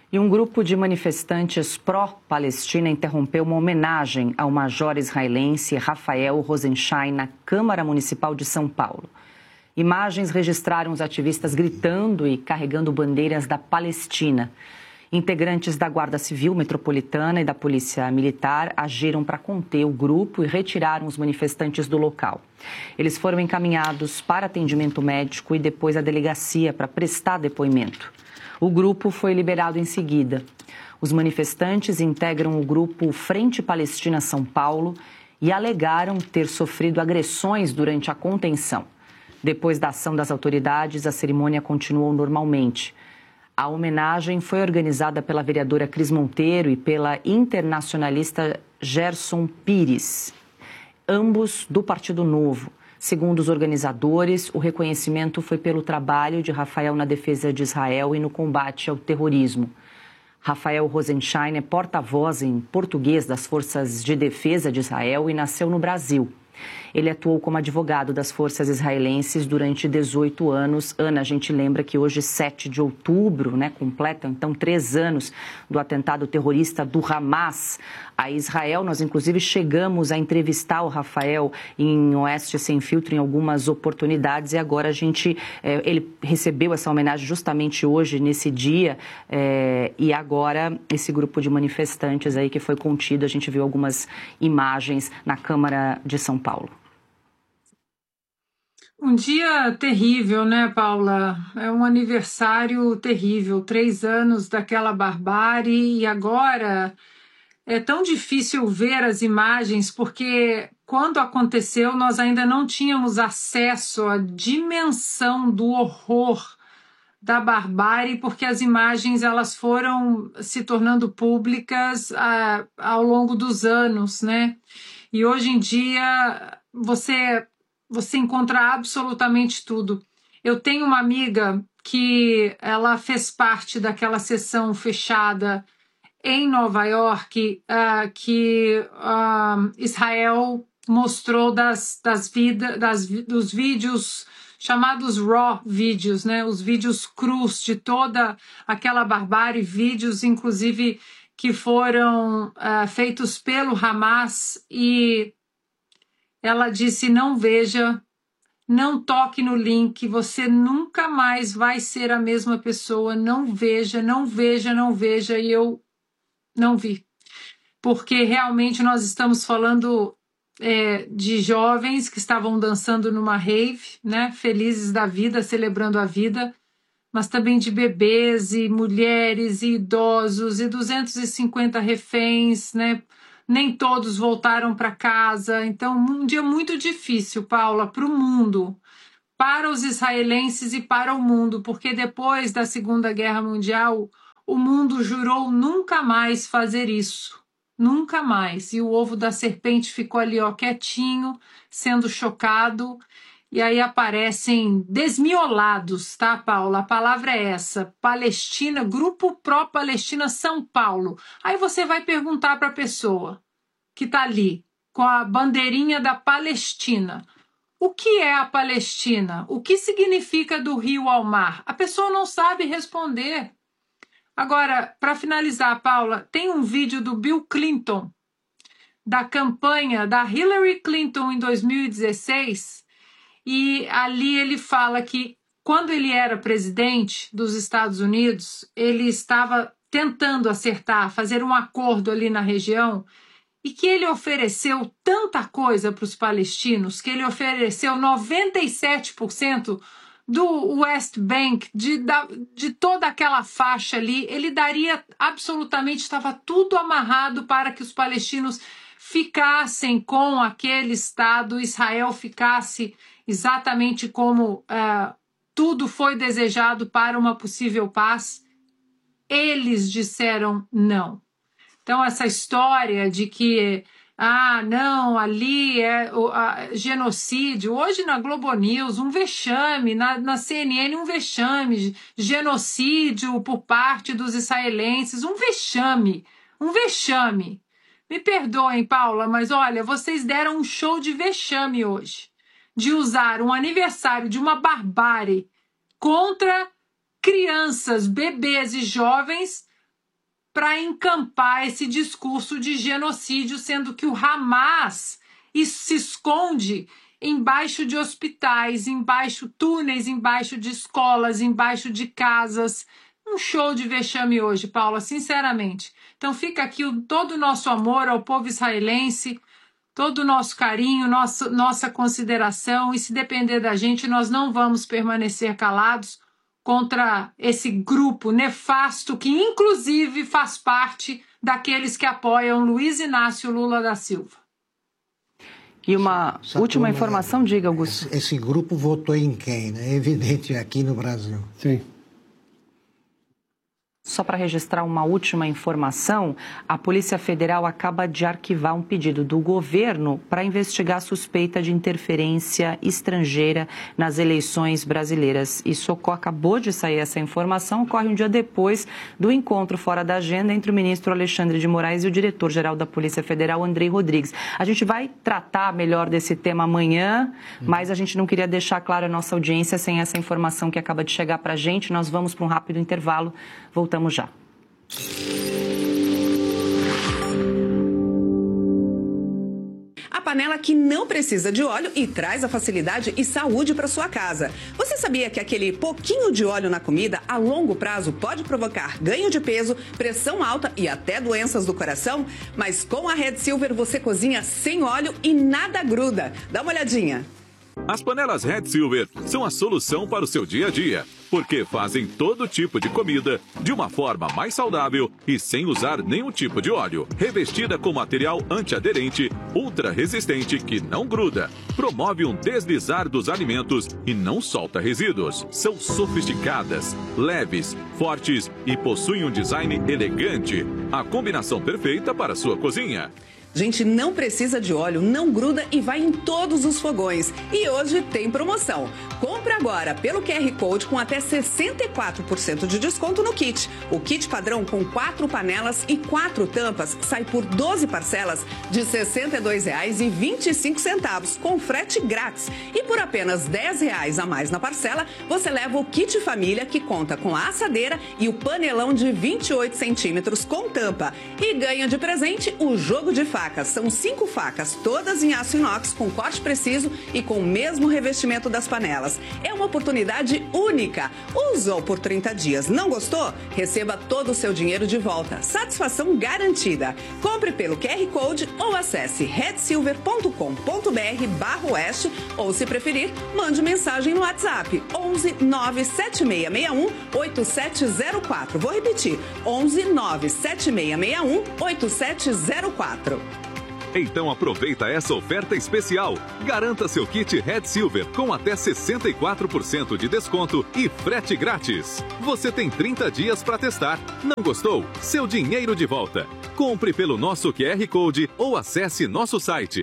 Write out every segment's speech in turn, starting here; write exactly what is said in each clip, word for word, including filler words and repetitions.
E um grupo de manifestantes pró-Palestina interrompeu uma homenagem ao major israelense Rafael Rosenstein na Câmara Municipal de São Paulo. Imagens registraram os ativistas gritando e carregando bandeiras da Palestina. Integrantes da Guarda Civil Metropolitana e da Polícia Militar agiram para conter o grupo e retiraram os manifestantes do local. Eles foram encaminhados para atendimento médico e depois à delegacia para prestar depoimento. O grupo foi liberado em seguida. Os manifestantes integram o grupo Frente Palestina São Paulo e alegaram ter sofrido agressões durante a contenção. Depois da ação das autoridades, a cerimônia continuou normalmente. A homenagem foi organizada pela vereadora Cris Monteiro e pela internacionalista Gerson Pires, ambos do Partido Novo. Segundo os organizadores, o reconhecimento foi pelo trabalho de Rafael na defesa de Israel e no combate ao terrorismo. Rafael Rosenstein é porta-voz em português das Forças de Defesa de Israel e nasceu no Brasil. Ele atuou como advogado das forças israelenses durante dezoito anos. Ana, a gente lembra que hoje, sete de outubro, né, completa então três anos do atentado terrorista do Hamas a Israel. Nós, inclusive, chegamos a entrevistar o Rafael em Oeste Sem Filtro em algumas oportunidades e agora a gente, eh, ele recebeu essa homenagem justamente hoje, nesse dia, eh, e agora esse grupo de manifestantes aí que foi contido, a gente viu algumas imagens na Câmara de São Paulo. Um dia terrível, né, Paula? É um aniversário terrível, três anos daquela barbárie e agora é tão difícil ver as imagens porque quando aconteceu nós ainda não tínhamos acesso à dimensão do horror da barbárie porque as imagens elas foram se tornando públicas ah, ao longo dos anos, né? E hoje em dia você Você encontra absolutamente tudo. Eu tenho uma amiga que ela fez parte daquela sessão fechada em Nova York, uh, que uh, Israel mostrou das, das, vida, das dos vídeos chamados raw vídeos, né? Os vídeos crus de toda aquela barbárie, vídeos inclusive que foram uh, feitos pelo Hamas e ela disse, não veja, não toque no link, você nunca mais vai ser a mesma pessoa, não veja, não veja, não veja, e eu não vi. Porque realmente nós estamos falando é, de jovens que estavam dançando numa rave, né, felizes da vida, celebrando a vida, mas também de bebês e mulheres e idosos e duzentos e cinquenta reféns, né? Nem todos voltaram para casa. Então, um dia muito difícil, Paula, para o mundo, para os israelenses e para o mundo, porque depois da Segunda Guerra Mundial, o mundo jurou nunca mais fazer isso. Nunca mais. E o ovo da serpente ficou ali, ó, quietinho, sendo chocado. E aí aparecem desmiolados, tá, Paula? A palavra é essa, Palestina, Grupo Pró-Palestina São Paulo. Aí você vai perguntar para a pessoa que está ali, com a bandeirinha da Palestina, o que é a Palestina? O que significa do rio ao mar? A pessoa não sabe responder. Agora, para finalizar, Paula, tem um vídeo do Bill Clinton, da campanha da Hillary Clinton em dois mil e dezesseis, e ali ele fala que quando ele era presidente dos Estados Unidos, ele estava tentando acertar, fazer um acordo ali na região, e que ele ofereceu tanta coisa para os palestinos, que ele ofereceu noventa e sete por cento do West Bank, de, da, de toda aquela faixa ali, ele daria absolutamente, estava tudo amarrado para que os palestinos ficassem com aquele Estado, Israel ficasse exatamente como uh, tudo foi desejado para uma possível paz. Eles disseram não. Então, essa história de que, ah, não, ali é o a, genocídio, hoje na Globo News, um vexame, na, na C N N, um vexame, genocídio por parte dos israelenses, um vexame, um vexame. Me perdoem, Paula, mas olha, vocês deram um show de vexame hoje, de usar um aniversário de uma barbárie contra crianças, bebês e jovens para encampar esse discurso de genocídio, sendo que o Hamas se esconde embaixo de hospitais, embaixo túneis, embaixo de escolas, embaixo de casas. Um show de vexame hoje, Paula, sinceramente. Então fica aqui o, todo o nosso amor ao povo israelense, todo o nosso carinho, nosso, nossa consideração, e se depender da gente, nós não vamos permanecer calados contra esse grupo nefasto que, inclusive, faz parte daqueles que apoiam Luiz Inácio Lula da Silva. E uma Essa última turma, informação, diga, Augusto. Esse, esse grupo votou em quem, né? É evidente aqui no Brasil. Sim. Só para registrar uma última informação, a Polícia Federal acaba de arquivar um pedido do governo para investigar a suspeita de interferência estrangeira nas eleições brasileiras. Isso acabou de sair essa informação, ocorre um dia depois do encontro fora da agenda entre o ministro Alexandre de Moraes e o diretor-geral da Polícia Federal, Andrei Rodrigues. A gente vai tratar melhor desse tema amanhã, mas a gente não queria deixar claro a nossa audiência sem essa informação que acaba de chegar para a gente. Nós vamos para um rápido intervalo. Voltamos já. A panela que não precisa de óleo e traz a facilidade e saúde para sua casa. Você sabia que aquele pouquinho de óleo na comida, a longo prazo, pode provocar ganho de peso, pressão alta e até doenças do coração? Mas com a Red Silver você cozinha sem óleo e nada gruda. Dá uma olhadinha. As panelas Red Silver são a solução para o seu dia a dia, porque fazem todo tipo de comida de uma forma mais saudável e sem usar nenhum tipo de óleo. Revestida com material antiaderente, ultra resistente que não gruda, promove um deslizar dos alimentos e não solta resíduos. São sofisticadas, leves, fortes e possuem um design elegante. A combinação perfeita para a sua cozinha. Gente, não precisa de óleo, não gruda e vai em todos os fogões. E hoje tem promoção. Compre agora pelo Q R Code com até sessenta e quatro por cento de desconto no kit. O kit padrão com quatro panelas e quatro tampas sai por doze parcelas de sessenta e dois reais e vinte e cinco centavos, com frete grátis. E por apenas dez reais a mais na parcela, você leva o kit família, que conta com a assadeira e o panelão de vinte e oito centímetros com tampa. E ganha de presente o jogo de facas. São cinco facas, todas em aço inox, com corte preciso e com o mesmo revestimento das panelas. É uma oportunidade única. Usou por trinta dias, não gostou? Receba todo o seu dinheiro de volta. Satisfação garantida. Compre pelo Q R Code ou acesse red silver ponto com ponto br barra oeste, ou, se preferir, mande mensagem no WhatsApp onze nove sete seis seis um oito sete zero quatro. Vou repetir, onze nove sete seis seis um oito sete zero quatro. Então aproveita essa oferta especial. Garanta seu kit Red Silver com até sessenta e quatro por cento de desconto e frete grátis. Você tem trinta dias para testar. Não gostou? Seu dinheiro de volta. Compre pelo nosso Q R Code ou acesse nosso site.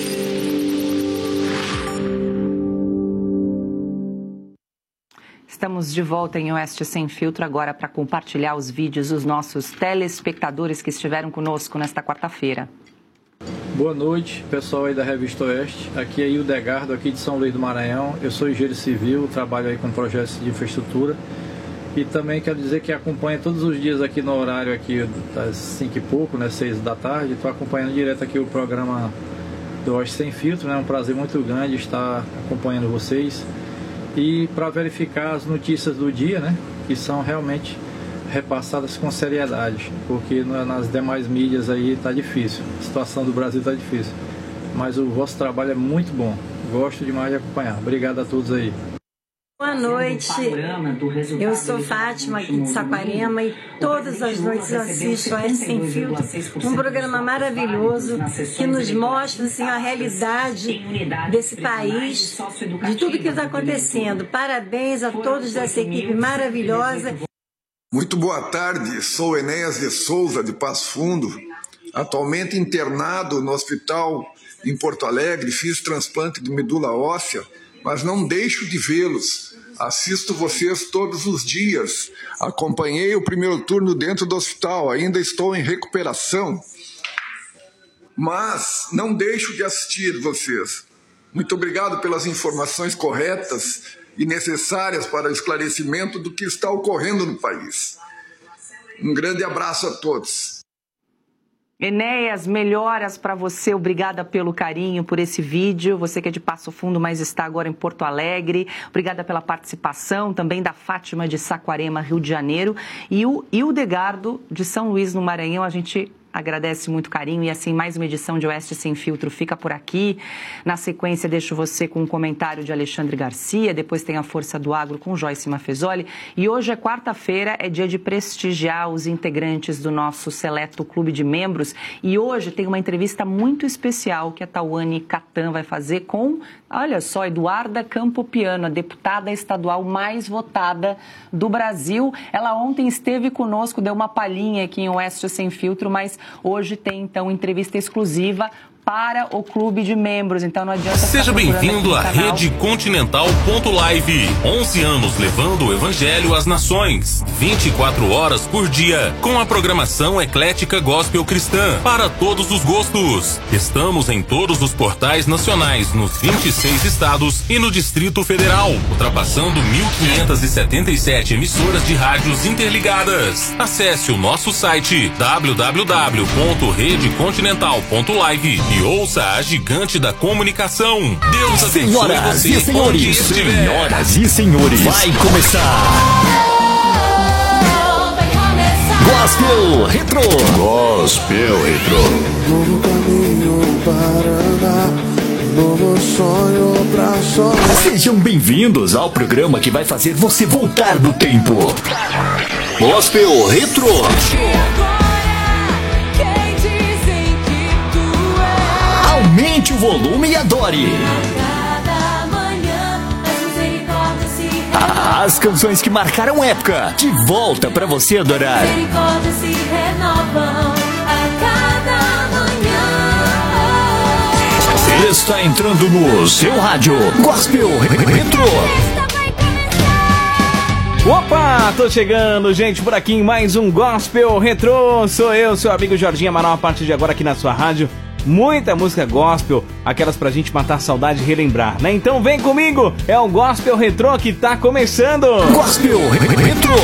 Estamos de volta em Oeste Sem Filtro agora para compartilhar os vídeos dos nossos telespectadores que estiveram conosco nesta quarta-feira. Boa noite, pessoal aí da Revista Oeste. Aqui é Hildegardo, aqui de São Luís do Maranhão. Eu sou engenheiro civil, trabalho aí com projetos de infraestrutura. E também quero dizer que acompanho todos os dias aqui no horário aqui das cinco e pouco, né, seis da tarde. Estou acompanhando direto aqui o programa do Oeste Sem Filtro, né? É um prazer muito grande estar acompanhando vocês. E para verificar as notícias do dia, né, que são realmente repassadas com seriedade, porque nas demais mídias aí está difícil, a situação do Brasil está difícil, mas o vosso trabalho é muito bom, gosto demais de acompanhar. Obrigado a todos aí. Boa noite, eu sou Fátima aqui de Saquarema e todas as noites eu assisto a Oeste Sem Filtro, um programa maravilhoso que nos mostra assim, a realidade desse país, de tudo que está acontecendo. Parabéns a todos dessa equipe maravilhosa. Muito boa tarde, sou Enéas de Souza, de Passo Fundo, atualmente internado no hospital em Porto Alegre, fiz transplante de medula óssea, mas não deixo de vê-los, assisto vocês todos os dias, acompanhei o primeiro turno dentro do hospital, ainda estou em recuperação, mas não deixo de assistir vocês. Muito obrigado pelas informações corretas e necessárias para o esclarecimento do que está ocorrendo no país. Um grande abraço a todos. Enéas, melhoras para você, obrigada pelo carinho, por esse vídeo, você que é de Passo Fundo, mas está agora em Porto Alegre, obrigada pela participação, também da Fátima de Saquarema, Rio de Janeiro, e o Hildegardo de São Luís, no Maranhão, a gente agradece muito carinho e assim mais uma edição de Oeste Sem Filtro fica por aqui. Na sequência deixo você com um comentário de Alexandre Garcia, depois tem a Força do Agro com Joyce Mafezoli e hoje é quarta-feira, é dia de prestigiar os integrantes do nosso seleto clube de membros e hoje tem uma entrevista muito especial que a Tawane Catan vai fazer com, olha só, Eduarda Campopiano, a deputada estadual mais votada do Brasil. Ela ontem esteve conosco, deu uma palhinha aqui em Oeste Sem Filtro, mas hoje tem, então, entrevista exclusiva para o clube de membros, então não adianta... Seja bem-vindo à Rede Continental ponto live. onze anos levando o evangelho às nações. vinte e quatro horas por dia, com a programação eclética gospel cristã, para todos os gostos. Estamos em todos os portais nacionais, nos vinte e seis estados e no Distrito Federal, ultrapassando mil quinhentas e setenta e sete emissoras de rádios interligadas. Acesse o nosso site w w w ponto rede continental ponto live e ouça a gigante da comunicação. Deus abençoe Senhoras você e senhores, senhoras e senhores, vai começar Gospel Retro. Gospel Retro. Novo caminho para andar, novo sonho pra sonhar. Sejam bem-vindos ao programa que vai fazer você voltar no tempo. Gospel Retro. Aumente o volume e adore. As canções que marcaram época, de volta pra você adorar. Está entrando no seu rádio Gospel Retro. Opa, tô chegando, gente, por aqui em mais um Gospel Retro. Sou eu, seu amigo Jorginho Amaral, a partir de agora aqui na sua rádio. Muita música gospel, aquelas pra gente matar a saudade e relembrar, né? Então vem comigo, é o Gospel Retro que tá começando. Gospel Retro.